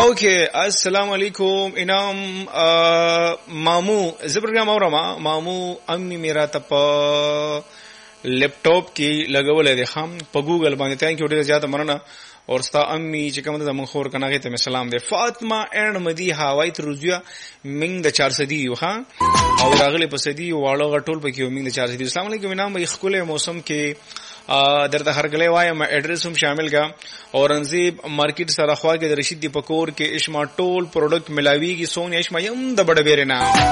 اوکے السلام علیکم انعام مامو زبرګه مورما مامو امي میرا تپ لیپټاپ کې لګول دي خام په ګوګل باندې تانک یو ډیره زیاته مننه اور ستا امي چې کوم د منخور کناغه ته سلام دی فاطمه اند مدي هاوای تروزیا منګ د 400 دی ها او راغله په سدي واړو غټول په کې منګ د 400 دی. السلام علیکم انعام بھائی خپل موسم کې درته هرګلې وایم ایڈریس هم شامل کا اورنګزیب مارکیټ سره خوا کې د رشید دی پکور کې اشما ټول پروډکټ ملاویږي سونی اشما یم د بڑ بیرنا